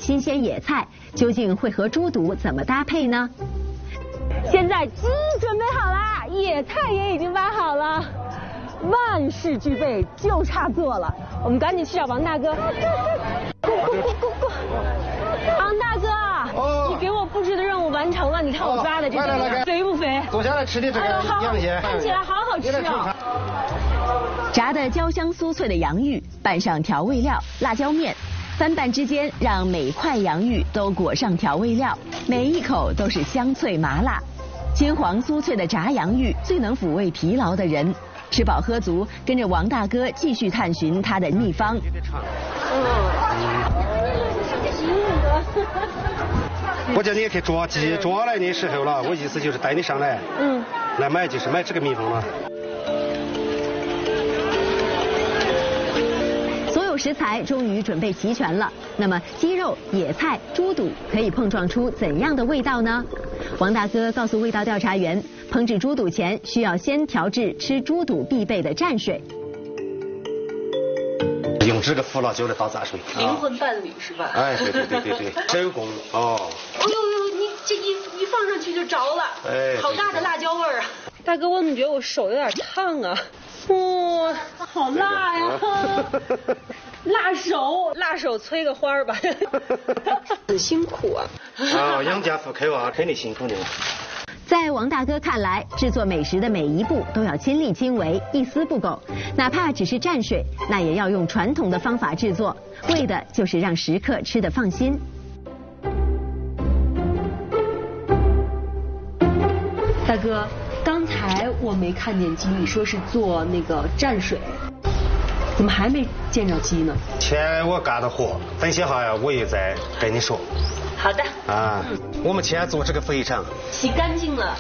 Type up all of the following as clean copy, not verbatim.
新鲜野菜，究竟会和猪肚怎么搭配呢？ 现在鸡准备好啦，野菜也已经挖好了，万事俱备，就差做了。我们赶紧去找王大哥。王大哥，你给我布置的任务完成了，你看我抓的这个肥不肥？ 坐下来吃的这个羊血， 看起来好好吃哦。 炸得焦香酥脆的洋芋，拌上调味料、辣椒面，翻拌之间让每块洋芋都裹上调味料，每一口都是香脆麻辣。金黄酥脆的炸洋芋最能抚慰疲劳的人。吃饱喝足，跟着王大哥继续探寻他的秘方。 我叫你去抓鸡，抓来的时候了，我意思就是带你上来，来买就是买这个秘方了。 所有食材终于准备齐全了，那么鸡肉、野菜、猪肚可以碰撞出怎样的味道呢？王大哥告诉味道调查员，烹制猪肚前需要先调制吃猪肚必备的蘸水。 用这个胡辣椒来打蘸水， 灵魂伴侣是吧？ 哎，对，手工哦。 哎呦，你这一放上去就着了， 哎， 好大的辣椒味儿啊！大哥，我怎么觉得我手有点烫啊？哇，好辣呀！辣手催个花儿吧。很辛苦啊。 啊，养家糊口啊，肯定辛苦的。 在王大哥看来，制作美食的每一步都要亲力亲为，一丝不苟，哪怕只是蘸水，那也要用传统的方法制作，为的就是让食客吃得放心。 大哥，刚才我没看见鸡，你说是做那个蘸水，怎么还没见着鸡呢？ 钱我干的活，等些哈呀，我也再跟你说。 好的。 啊，我们先做这个肥肠， 洗干净了。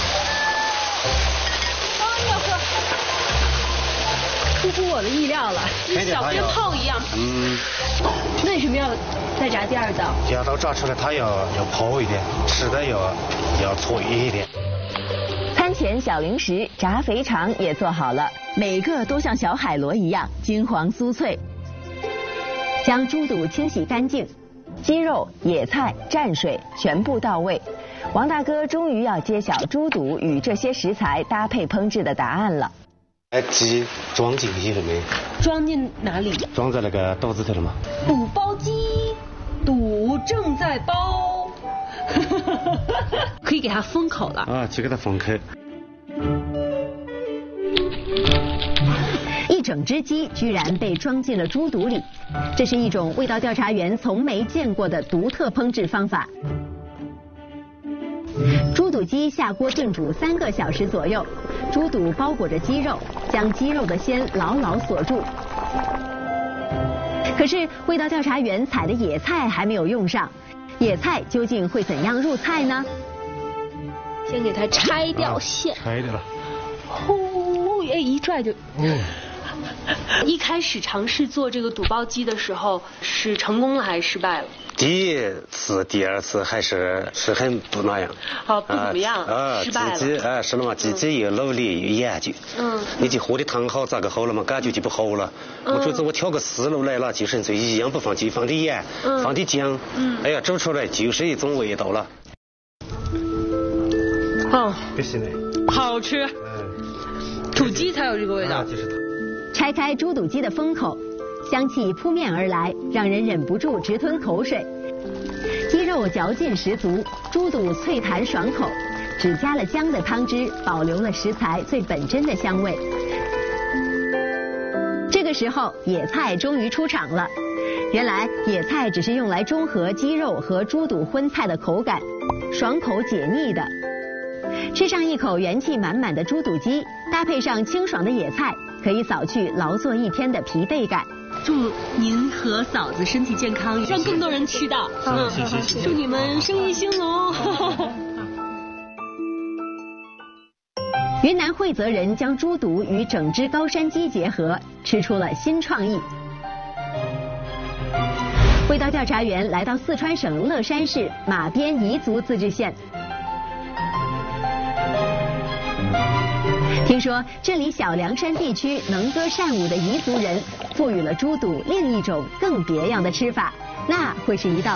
哎呀呵，出乎我的意料了，跟小鞭炮一样。为什么要再炸第二道？ 第二道炸出来它要泡一点，吃的要脆一点。 餐前小零食炸肥肠也做好了，每个都像小海螺一样金黄酥脆。将猪肚清洗干净，鸡肉、野菜、蘸水全部到位。王大哥终于要揭晓猪肚与这些食材搭配烹制的答案了。 鸡装进去了没？ 装进哪里？ 装在那个肚子头了吗？ 肚包鸡，肚正在包。可以给它封口了啊，去给它封口。 一整只鸡居然被装进了猪肚里，这是一种味道调查员从没见过的独特烹制方法。猪肚鸡下锅炖煮3个小时左右，猪肚包裹着鸡肉，将鸡肉的鲜牢牢锁住。可是味道调查员采的野菜还没有用上，野菜究竟会怎样入菜呢？ 先给它拆掉线。 拆掉了。 呼，一拽就。一开始尝试做这个肚包鸡的时候，是成功了还是失败了？ 第一次、第二次还是很不那样。 不怎么样，失败了。 是了嘛，自己又努力又研究。你这和的汤好，咋个好了嘛？感觉就不好了。我这次我挑个思路来了，就纯粹一样不放鸡，放的盐，放的姜。哎呀，煮出来就是一种味道了。不行嘞。 好吃。土鸡才有这个味道。 拆开猪肚鸡的封口，香气扑面而来，让人忍不住直吞口水。鸡肉嚼劲十足，猪肚脆弹爽口，只加了姜的汤汁保留了食材最本真的香味。这个时候，野菜终于出场了。原来野菜只是用来中和鸡肉和猪肚荤菜的口感，爽口解腻的。吃上一口元气满满的猪肚鸡，搭配上清爽的野菜，可以扫去劳作一天的疲惫感。 祝您和嫂子身体健康，让更多人吃到。谢。祝你们生意兴隆。 云南惠泽人将猪肚与整只高山鸡结合，吃出了新创意。味道调查员来到四川省乐山市马边彝族自治县。听说这里小凉山地区能歌善舞的彝族人赋予了猪肚另一种更别样的吃法，那会是一道